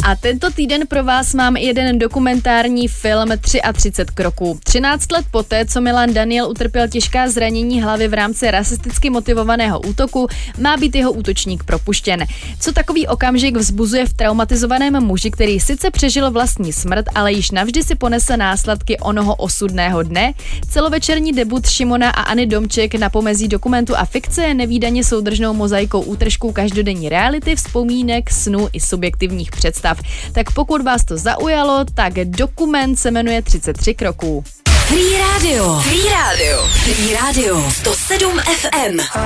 A tento týden pro vás mám jeden dokumentární film 33 kroků. 13 let poté, co Milan Daniel utrpěl těžká zranění hlavy v rámci rasisticky motivovaného útoku, má být jeho útočník propuštěn. Co takový okamžik vzbuzuje v traumatizovaném muži, který sice přežil vlastní smrt, ale již navždy si ponese následky onoho osudného dne? Celovečerní debut Šimona a Anny Domček na pomezí dokumentu a fikce je nevídaně soudržnou mozaikou útržků každodenní reality, vzpomínek, snů i subjektivních představ. Tak pokud vás to zaujalo, tak dokument se jmenuje 33 kroků. Free Radio. 107 FM.